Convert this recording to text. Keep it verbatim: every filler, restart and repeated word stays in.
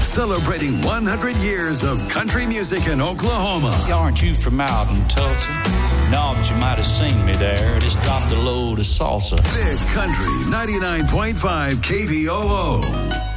celebrating one hundred years of country music in Oklahoma. Aren't you from out in Tulsa? No, but you might have seen me there. Just dropped a load of salsa. Big Country ninety-nine point five K V O O.